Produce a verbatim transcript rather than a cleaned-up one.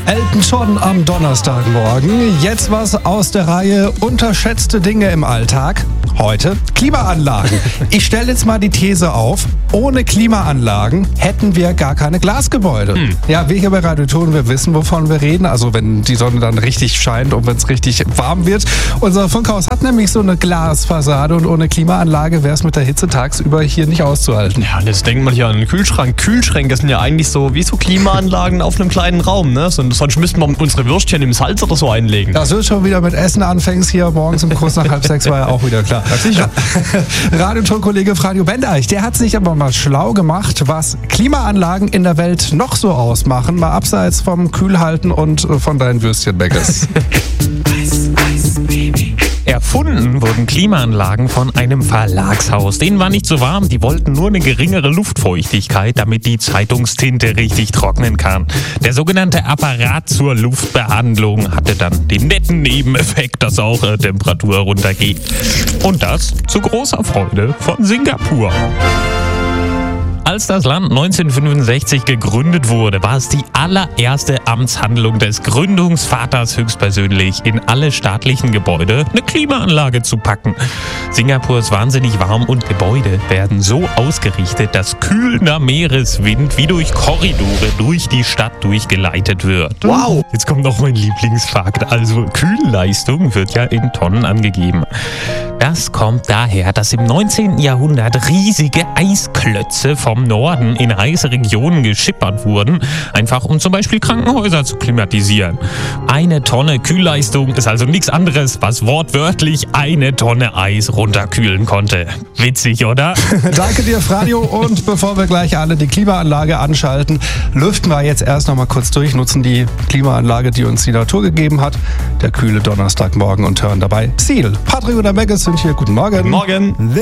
Elton John am Donnerstagmorgen. Jetzt was aus der Reihe unterschätzte Dinge im Alltag. Heute Klimaanlagen. Ich stelle jetzt mal die These auf, ohne Klimaanlagen hätten wir gar keine Glasgebäude. Hm. Ja, wir hier bei Radio Ton, wir wissen, wovon wir reden. Also wenn die Sonne dann richtig scheint und wenn es richtig warm wird. Unser Funkhaus hat nämlich so eine Glasfassade und ohne Klimaanlage wäre es mit der Hitze tagsüber hier nicht auszuhalten. Ja, und jetzt denkt man ja an den Kühlschrank. Kühlschränke sind ja eigentlich so wie so Klimaanlagen auf einem kleinen Raum, ne? Sonst müssten wir unsere Würstchen im Salz oder so einlegen. Das wird schon wieder mit Essen anfängst hier morgens um kurz nach halb sechs war ja auch wieder klar. Ja, sicher. Radioton-Kollege Fradio Bendeich, der hat sich aber mal schlau gemacht, was Klimaanlagen in der Welt noch so ausmachen, mal abseits vom Kühlhalten und von deinen Würstchenbäckers. Erfunden wurden Klimaanlagen von einem Verlagshaus. Denen war nicht so warm, die wollten nur eine geringere Luftfeuchtigkeit, damit die Zeitungstinte richtig trocknen kann. Der sogenannte Apparat zur Luftbehandlung hatte dann den netten Nebeneffekt, dass auch äh, Temperatur runtergeht. Und das zu großer Freude von Singapur. Als das Land neunzehnhundertfünfundsechzig gegründet wurde, war es die allererste Amtshandlung des Gründungsvaters höchstpersönlich, in alle staatlichen Gebäude eine Klimaanlage zu packen. Singapur ist wahnsinnig warm und Gebäude werden so ausgerichtet, dass kühlender Meereswind wie durch Korridore durch die Stadt durchgeleitet wird. Wow! Jetzt kommt noch mein Lieblingsfakt. Also Kühlleistung wird ja in Tonnen angegeben. Das kommt daher, dass im neunzehnten Jahrhundert riesige Eisklötze vom Norden in heiße Regionen geschippert wurden, einfach um zum Beispiel Krankenhäuser zu klimatisieren. Eine Tonne Kühlleistung ist also nichts anderes, was wortwörtlich eine Tonne Eis runterkühlen konnte. Witzig, oder? Danke dir, Fradio. Und bevor wir gleich alle die Klimaanlage anschalten, lüften wir jetzt erst noch mal kurz durch, nutzen die Klimaanlage, die uns die Natur gegeben hat. Der kühle Donnerstagmorgen und hören dabei Seal. Patrick und der Megas sind hier. Guten Morgen. Guten Morgen.